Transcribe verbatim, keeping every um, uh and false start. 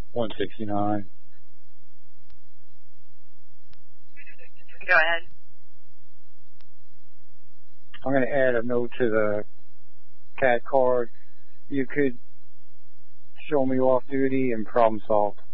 one sixty-nine. Go ahead. I'm going to add a note to the cat card. You could show me off duty and problem solved.